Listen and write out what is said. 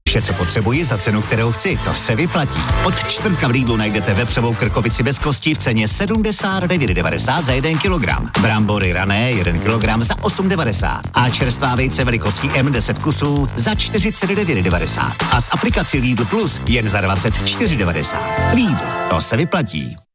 Vše, co potřebuji za cenu, kterou chci, to se vyplatí. Od čtvrtka v Lidlu najdete vepřovou krkovici bez kostí v ceně 79,90 za 1 kilogram. Brambory rané 1 kilogram za 8,90. A čerstvá vejce velikostí M10 kusů za 49,90. A s aplikací Lidl Plus jen za 24,90. Lidl, to se vyplatí.